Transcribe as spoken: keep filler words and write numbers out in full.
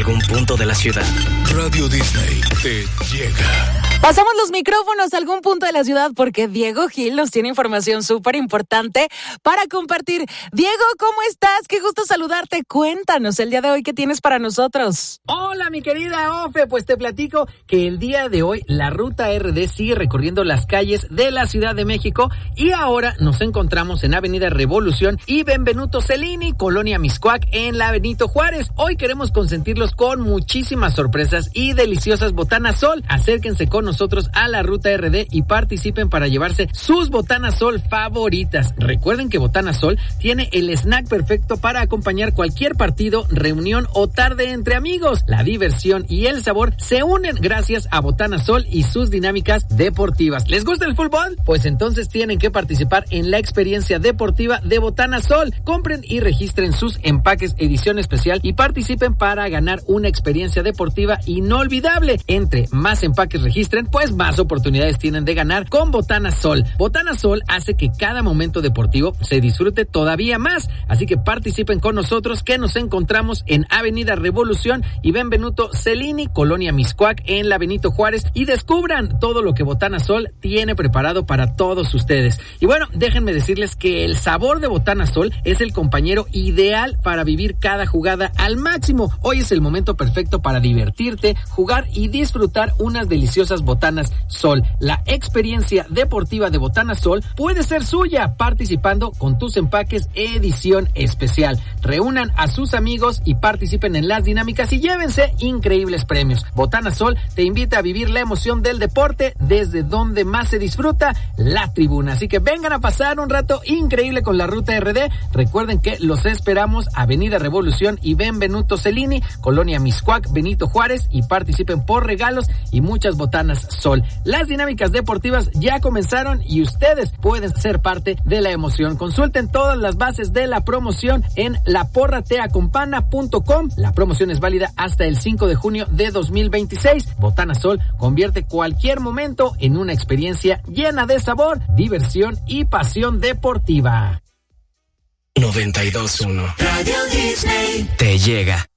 algún punto de la ciudad. Radio Disney te llega. Pasamos los micrófonos a algún punto de la ciudad porque Diego Gil nos tiene información súper importante para compartir. Diego, ¿cómo estás? Qué gusto saludarte. Cuéntanos el día de hoy qué tienes para nosotros. Hola, mi querida Ofe, pues te platico que el día de hoy la Ruta R D sigue recorriendo las calles de la Ciudad de México y ahora nos encontramos en Avenida Revolución y Benvenuto Cellini, Colonia Mixcoac, en la Benito Juárez. Hoy queremos consentirlos con muchísimas sorpresas y deliciosas botanas Sol. Acérquense con nosotros a la Ruta R D y participen para llevarse sus botanas Sol favoritas. Recuerden que Botanas Sol tiene el snack perfecto para acompañar cualquier partido, reunión o tarde entre amigos. La diversión y el sabor se unen gracias a Botanas Sol y sus dinámicas deportivas. ¿Les gusta el fútbol? Pues entonces tienen que participar en la experiencia deportiva de Botanas Sol. Compren y registren sus empaques edición especial y participen para ganar una experiencia deportiva inolvidable. Entre más empaques registren, pues más oportunidades tienen de ganar con Botanas Sol. Botanas Sol hace que cada momento deportivo se disfrute todavía más, así que participen con nosotros que nos encontramos en Avenida Revolución y Benvenuto Cellini, Colonia Mixcoac, en la Benito Juárez, y descubran todo lo que Botanas Sol tiene preparado para todos ustedes. Y bueno, déjenme decirles que el sabor de Botanas Sol es el compañero ideal para vivir cada jugada al máximo. Hoy es el momento perfecto para divertirte, jugar y disfrutar unas deliciosas Botanas Sol. La experiencia deportiva de Botanas Sol puede ser suya participando con tus empaques edición especial. Reúnan a sus amigos y participen en las dinámicas y llévense increíbles premios. Botanas Sol te invita a vivir la emoción del deporte desde donde más se disfruta, la tribuna. Así que vengan a pasar un rato increíble con la Ruta R D. Recuerden que los esperamos Avenida Revolución y Benvenuto Cellini, Colonia Mixcoac, Benito Juárez, y participen por regalos y muchas Botanas Sol. Las dinámicas deportivas ya comenzaron y ustedes pueden ser parte de la emoción. Consulten todas las bases de la promoción en la porra te acompana punto com. La promoción es válida hasta el cinco de junio de dos mil veintiséis. Botanas Sol convierte cualquier momento en una experiencia llena de sabor, diversión y pasión deportiva. noventa y dos punto uno Radio Disney te llega.